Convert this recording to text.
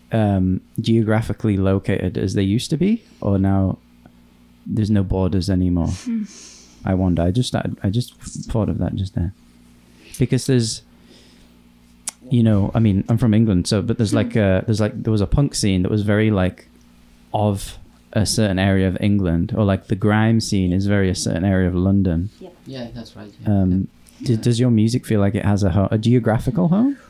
geographically located as they used to be, or now there's no borders anymore? I wonder. I just thought of that just there, because there's, you know, I mean, I'm from England, so but there was a punk scene that was very like of a certain area of England, or like the grime scene is very a certain area of London. Yeah, that's right. Does your music feel like it has a geographical home?